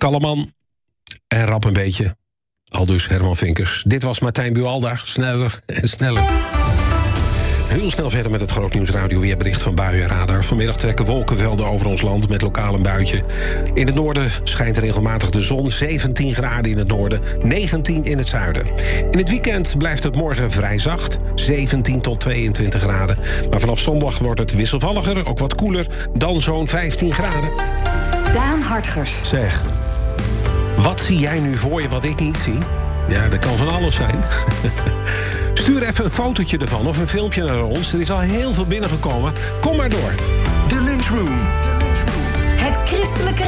Kalleman en rap een beetje. Aldus Herman Vinkers. Dit was Martijn Bualda. Sneller en sneller. Heel snel verder met het Grootnieuws Radio weerbericht van Buienradar. Vanmiddag trekken wolkenvelden over ons land met lokaal een buitje. In het noorden schijnt regelmatig de zon. 17 graden in het noorden, 19 in het zuiden. In het weekend blijft het morgen vrij zacht. 17 tot 22 graden. Maar vanaf zondag wordt het wisselvalliger, ook wat koeler. Dan zo'n 15 graden. Daan Hartgers. Zeg, wat zie jij nu voor je wat ik niet zie? Ja, dat kan van alles zijn. Stuur even een fotootje ervan of een filmpje naar ons. Er is al heel veel binnengekomen. Kom maar door. De Lunchroom. Het christelijke